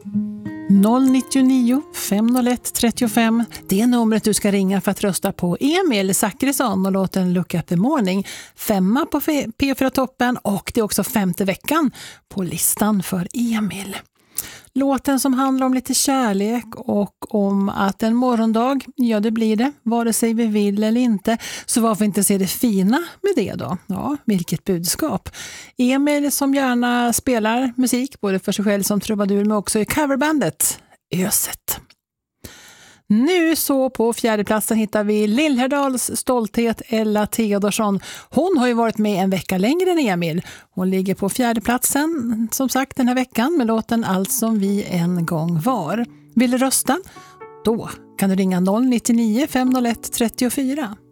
099 501 35. Det är numret du ska ringa för att rösta på Emil Zachrisson och låten Look Up the Morning. 5 på P4-toppen och det är också 5:e veckan på listan för Emil. Låten som handlar om lite kärlek och om att en morgondag, ja det blir det, vare sig vi vill eller inte. Så varför inte se det fina med det då? Ja, vilket budskap. Emil som gärna spelar musik, både för sig själv som trubadur men också i coverbandet Öset. Nu så på 4:e platsen hittar vi Lillhärdals stolthet Ella Theodorsson. Hon har ju varit med en vecka längre än Emil. Hon ligger på 4:e platsen som sagt den här veckan med låten Allt som vi en gång var. Vill du rösta? Då kan du ringa 099 501 34.